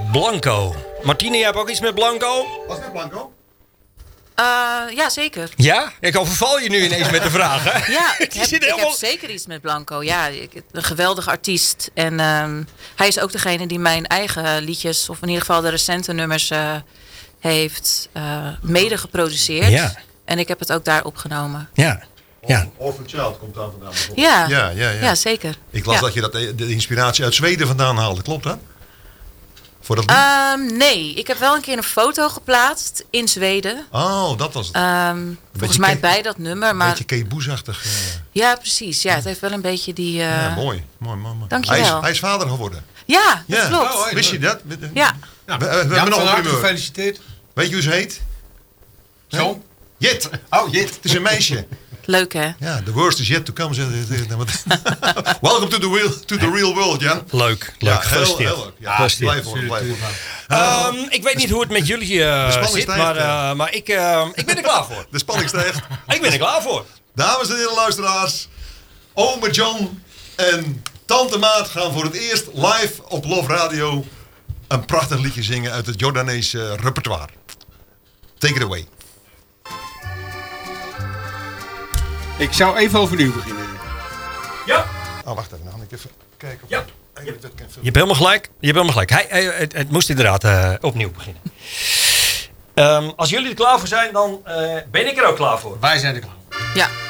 Blanco. Martine, jij hebt ook iets met Blanco? Was het met Blanco? Ja, zeker. Ja? Ik overval je nu ineens met de vraag, hè? Ja, ik heb zeker iets met Blanco. Ja, een geweldige artiest. En hij is ook degene die mijn eigen liedjes, of in ieder geval de recente nummers, heeft mede geproduceerd. Ja. En ik heb het ook daar opgenomen. Ja. Ja. Orphan Child komt daar vandaan. Ja, zeker. Ik las dat je de inspiratie uit Zweden vandaan haalde. Klopt dat? Voor dat nee, ik heb wel een keer een foto geplaatst in Zweden. Oh, dat was het. Volgens mij bij dat nummer. Maar... Een beetje Kate Bush-achtig. Ja, precies. Ja, het heeft wel een beetje die... Ja, mooi. Dankjewel. Hij is vader geworden. Ja, dat klopt. Oh, wist je dat? Ja. We hebben nog een primeur. Gefeliciteerd. Weet je hoe ze heet? Zo? Jit. Oh, Jit. Het is een meisje. Leuk, hè? Ja, the worst is yet to come. Welcome to the real world, Jan. Leuk. Ja, Gefeliciteerd. heel leuk. Ja, blijf voor. Ik weet niet hoe het met jullie zit, maar ik ben er klaar voor. De spanning stijgt. Ik ben er klaar voor. Dames en heren luisteraars. Ome John en Tante Maat gaan voor het eerst live op Love Radio een prachtig liedje zingen uit het Jordaanese repertoire. Take it away. Ik zou even overnieuw beginnen. Ja. Oh, wacht even. Dan ga ik even kijken. Ja. Je hebt helemaal gelijk. Het moest inderdaad opnieuw beginnen. Als jullie er klaar voor zijn, dan ben ik er ook klaar voor. Wij zijn er klaar. Ja.